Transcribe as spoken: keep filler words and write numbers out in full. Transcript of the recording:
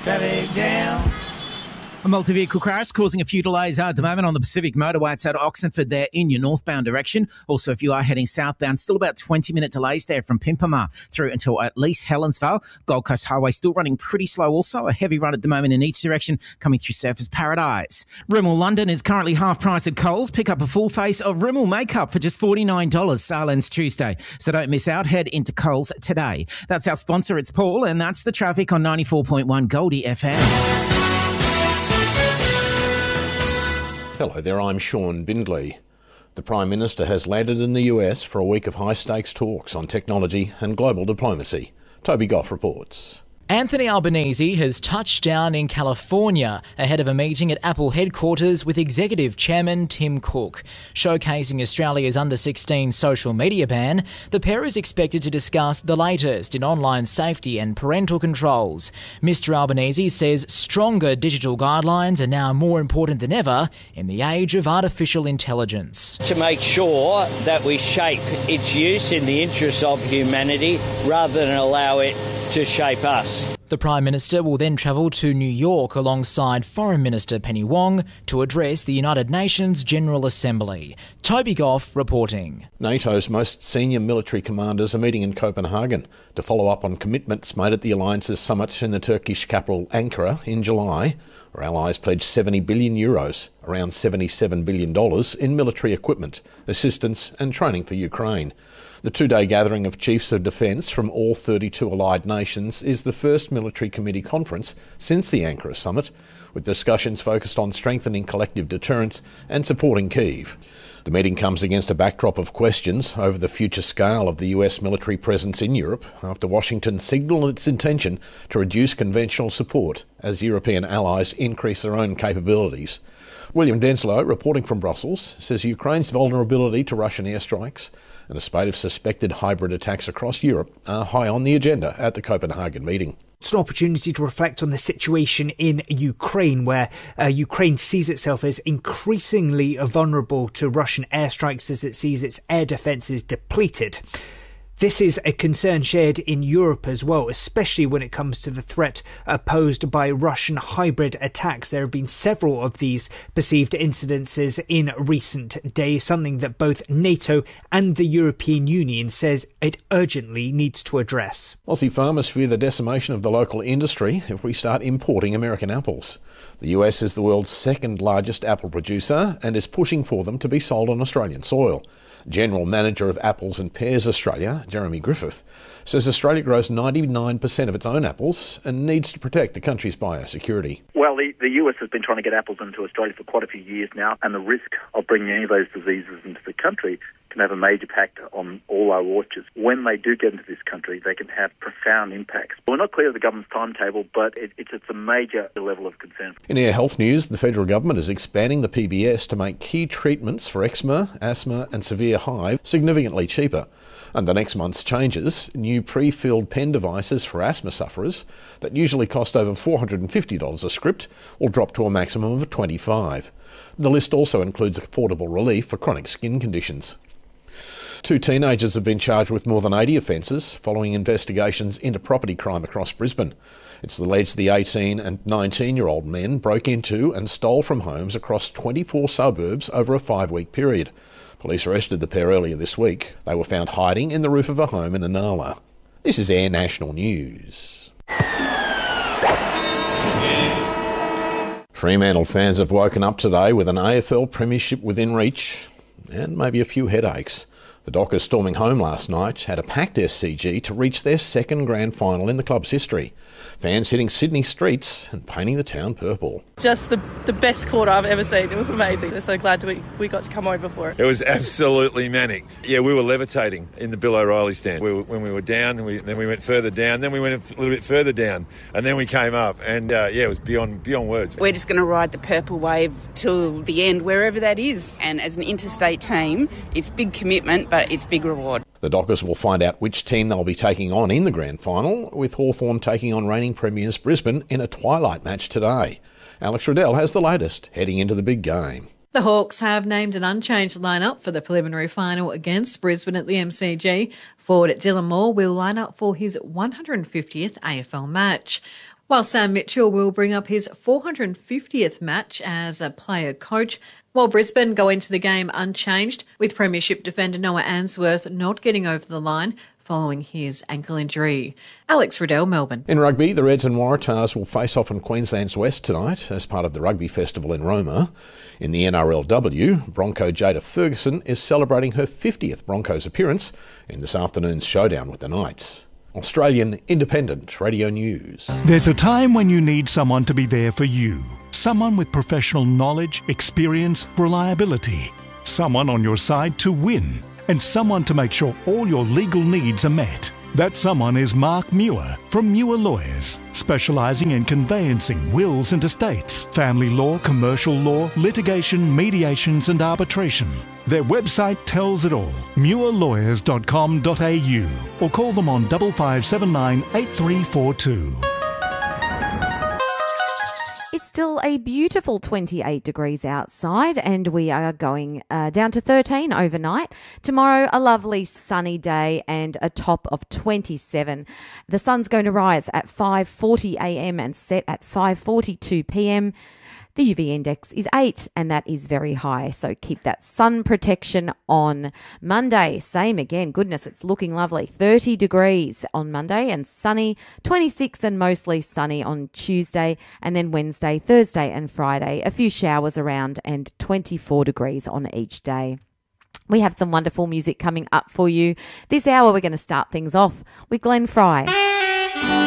traffic jam. A multi-vehicle crash causing a few delays at the moment on the Pacific Motorway outside Oxenford there in your northbound direction. Also, if you are heading southbound, still about twenty-minute delays there from Pimpama through until at least Helensvale. Gold Coast Highway still running pretty slow. Also, a heavy run at the moment in each direction coming through Surfers Paradise. Rimmel London is currently half price at Coles. Pick up a full face of Rimmel makeup for just forty-nine dollars. Sale ends Tuesday. So don't miss out. Head into Coles today. That's our sponsor. It's Paul, and that's the traffic on ninety-four point one Goldie F M. Hello there, I'm Sean Bindley. The Prime Minister has landed in the U S for a week of high-stakes talks on technology and global diplomacy. Toby Goff reports. Anthony Albanese has touched down in California ahead of a meeting at Apple headquarters with Executive Chairman Tim Cook. Showcasing Australia's under sixteen social media ban, the pair is expected to discuss the latest in online safety and parental controls. Mister Albanese says stronger digital guidelines are now more important than ever in the age of artificial intelligence. To make sure that we shape its use in the interest of humanity rather than allow it to shape us. The Prime Minister will then travel to New York alongside Foreign Minister Penny Wong to address the United Nations General Assembly. Toby Goff reporting. NATO's most senior military commanders are meeting in Copenhagen to follow up on commitments made at the alliance's summit in the Turkish capital Ankara in July, where allies pledged seventy billion euros, around seventy-seven billion dollars, in military equipment, assistance and training for Ukraine. The two-day gathering of chiefs of defence from all thirty-two allied nations is the first military committee conference since the Ankara summit, with discussions focused on strengthening collective deterrence and supporting Kyiv. The meeting comes against a backdrop of questions over the future scale of the U S military presence in Europe after Washington signalled its intention to reduce conventional support as European allies increase their own capabilities. William Denslow, reporting from Brussels, says Ukraine's vulnerability to Russian airstrikes and a spate of suspected hybrid attacks across Europe are high on the agenda at the Copenhagen meeting. It's an opportunity to reflect on the situation in Ukraine, where uh, Ukraine sees itself as increasingly vulnerable to Russian airstrikes as it sees its air defences depleted. This is a concern shared in Europe as well, especially when it comes to the threat uh, posed by Russian hybrid attacks. There have been several of these perceived incidences in recent days, something that both NATO and the European Union says it urgently needs to address. Aussie farmers fear the decimation of the local industry if we start importing American apples. The U S is the world's second largest apple producer and is pushing for them to be sold on Australian soil. General Manager of Apples and Pears Australia, Jeremy Griffith, says Australia grows ninety-nine percent of its own apples and needs to protect the country's biosecurity. Well, the, the U S has been trying to get apples into Australia for quite a few years now, and the risk of bringing any of those diseases into the country can have a major impact on all our orchards. When they do get into this country, they can have profound impacts. We're not clear of the government's timetable, but it, it's, it's a major level of concern. In air health news, the federal government is expanding the P B S to make key treatments for eczema, asthma and severe hive significantly cheaper. Under next month's changes, new pre-filled pen devices for asthma sufferers that usually cost over four hundred fifty dollars a script will drop to a maximum of twenty-five dollars. The list also includes affordable relief for chronic skin conditions. Two teenagers have been charged with more than eighty offences following investigations into property crime across Brisbane. It's alleged the eighteen and nineteen-year-old men broke into and stole from homes across twenty-four suburbs over a five-week period. Police arrested the pair earlier this week. They were found hiding in the roof of a home in Inala. This is Air National News. Fremantle fans have woken up today with an A F L premiership within reach and maybe a few headaches. The Dockers storming home last night had a packed S C G to reach their second grand final in the club's history. Fans hitting Sydney streets and painting the town purple. Just the, the best quarter I've ever seen. It was amazing. We're so glad we, we got to come over for it. It was absolutely manic. Yeah, we were levitating in the Bill O'Reilly stand. We were, when we were down, we, then we went further down, then we went a little bit further down, and then we came up. And, uh, yeah, it was beyond beyond words. We're just going to ride the purple wave till the end, wherever that is. And as an interstate team, it's big commitment, but it's big reward. The Dockers will find out which team they'll be taking on in the grand final, with Hawthorn taking on reigning premiers Brisbane in a twilight match today. Alex Riddell has the latest heading into the big game. The Hawks have named an unchanged lineup for the preliminary final against Brisbane at the M C G. Forward Dylan Moore will line up for his one hundred fiftieth A F L match. While Sam Mitchell will bring up his four hundred fiftieth match as a player coach, while Brisbane go into the game unchanged, with Premiership defender Noah Answorth not getting over the line following his ankle injury. Alex Riddell, Melbourne. In rugby, the Reds and Waratahs will face off in Queensland's West tonight as part of the Rugby Festival in Roma. In the N R L W, Bronco Jada Ferguson is celebrating her fiftieth Broncos appearance in this afternoon's showdown with the Knights. Australian Independent Radio News. There's a time when you need someone to be there for you. Someone with professional knowledge, experience, reliability. Someone on your side to win. And someone to make sure all your legal needs are met. That someone is Mark Muir from Muir Lawyers, specialising in conveyancing wills and estates, family law, commercial law, litigation, mediations and arbitration. Their website tells it all, muir lawyers dot com dot a u, or call them on five five seven nine eight three four two. It's still a beautiful twenty-eight degrees outside, and we are going uh, down to thirteen overnight. Tomorrow, a lovely sunny day and a top of twenty-seven. The sun's going to rise at five forty a m and set at five forty-two p m. The U V index is eight, and that is very high, so keep that sun protection on. Monday, same again. Goodness, it's looking lovely. thirty degrees on Monday and sunny, twenty-six and mostly sunny on Tuesday, and then Wednesday, Thursday and Friday, a few showers around and twenty-four degrees on each day. We have some wonderful music coming up for you. This hour, we're going to start things off with Glenn Fry.